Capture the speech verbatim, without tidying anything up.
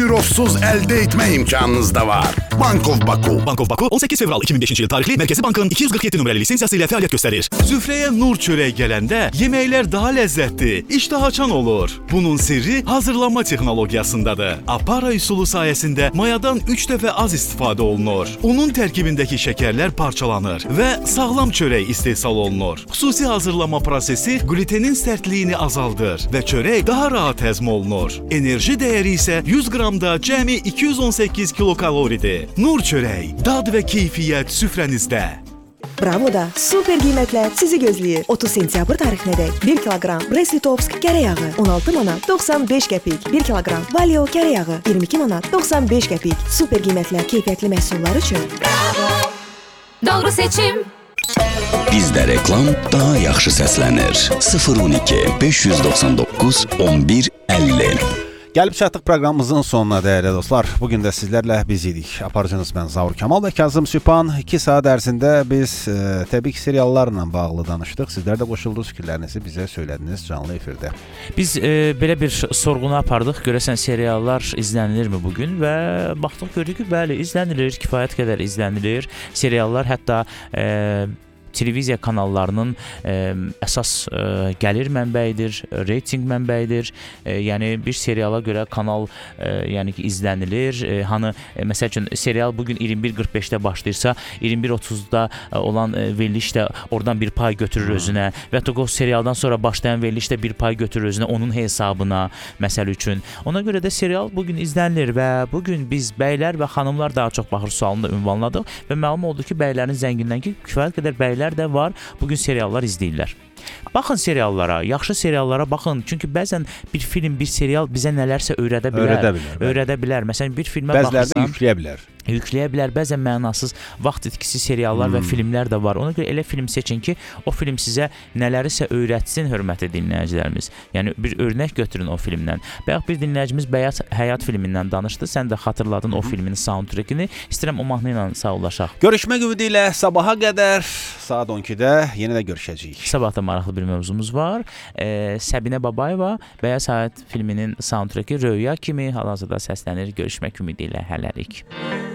Eurosuz əldə etmə imkanınız da var. Bank of Baku. Bank of Baku on səkkiz fevral iki min beşinci il tarixli Mərkəzi Bankın iki yüz qırx yeddi nömrəli lisensiyası ilə fəaliyyət göstərir. Süfrəyə nur çörək gələndə yeməklər daha ləzzətli, iştah açan olur. Bunun sirri hazırlanma texnologiyasındadır. Apara üsulu sayəsində mayadan üç dəfə az istifadə olunur. Unun tərkibindəki şəkərlər parçalanır və sağlam çörək istehsal olunur. Xüsusi hazırlama prosesi glutenin sərtliyini azaldır və çörək daha rahat həzm olunur. Enerji dəyəri isə yüz qramda cəmi iki yüz on səkkiz kilokaloridir. Nur çörək, dad və keyfiyyət süfrənizdə. Bravo'da super qiymətlər sizi gözləyir. otuz sentyabr tarixinədək bir kiloqram Brest-Litovsk kərə yağı on altı manat doxsan beş qəpik, bir kiloqram Valio kərə yağı iyirmi iki manat doxsan beş qəpik. Super qiymətlər keyfiyyətli məhsullar üçün. Bravo! Doğru seçim. Bizdə reklam daha yaxşı səslənir. sıfır on iki beş yüz doxsan doqquz on bir əlli. Gəlib çatdıq proqramımızın sonuna dəyərli dostlar. Bugün də sizlərlə biz idik. Aparıcınız mən Zaur Kamal və Kazım Süphan. iki saat ərzində biz e, təbii ki seriallarla bağlı danışdıq. Sizlər də qoşuldunuz, fikirlərinizi bizə söylədiniz canlı efirdə. Biz e, belə bir sorğunu apardıq. Görəsən seriallar izlənilirmi bugün və baxdıq gördük ki, bəli, izlənilir, kifayət qədər izlənilir. Seriallar hətta e, televiziya kanallarının e, əsas e, gəlir mənbəyidir, reytinq mənbəyidir. E, yəni bir seriala görə kanal e, yəni ki izlənilir. E, hani e, məsəl üçün serial bugün iyirmi bir qırx beşdə başlayırsa, iyirmi bir otuzda e, olan e, veriliş də oradan bir pay götürür özünə və ya o serialdan sonra başlayan veriliş də bir pay götürür özünə onun hesabına, məsəl üçün. Ona görə də serial bugün izlənilir və bugün biz bəylər və xanımlar daha çox baxır sualını da ünvanladıq və məlum oldu ki, bəylərin zəngindən ki, kifayət qədər bəylər də var, bugün seriallar izləyirlər. Baxın seriallara, yaxşı seriallara baxın. Çünki bəzən bir film, bir serial bizə nələrsə öyrədə bilər. Öyrədə bilər. Öyrədə bilər. Məsələn, bir filmə baxırsan, bəziləri baxırsan, yükləyə bilər. Yükləyə bilər, bəzən mənasız vaxt itkisi seriallar hmm. və filmlər də var. Ona görə elə film seçin ki, o film sizə nələrisə öyrətsin, hörmətli dinləyicilərimiz. Yəni bir örnək götürün o filmdən. Bayaq bir dinləyicimiz Bəyat Həyat filmindən danışdı. Sən də xatırladın o filmin soundtrackini. İstəyirəm o mahnı ilə sağollaşaq. Görüşmək ümidi ilə sabaha qədər saat on ikidə yenə də görüşəcəyik. Sabah da maraqlı bir mövzumuz var. Ee, Səbinə Babayeva Bəyat Həyat filminin soundtracki Röya kimi hal-hazırda səslənir. Görüşmək ümidi ilə hələlik.